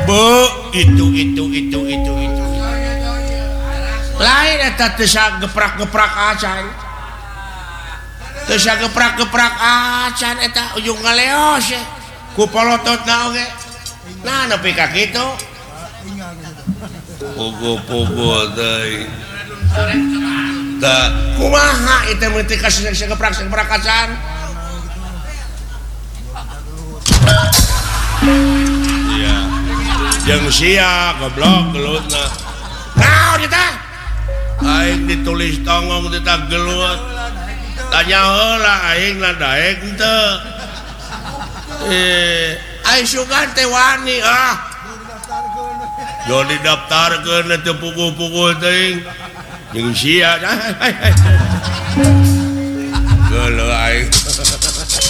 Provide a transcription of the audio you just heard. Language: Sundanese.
itu lain eta teu geprak-geprak acan teu geprak-geprak acan eta ujung ngaleos ku polototna oge nah nepi ka kitu pogo teh tah kumaha eta meuti ka geprak acan iya jeung sia goblok gelutna naon eta aing ditulis tongong di tak gelut tanya heula aing daek henteu aing sugan teh wani yo didaftarkeun teh pugu-pugu teuing jeung sia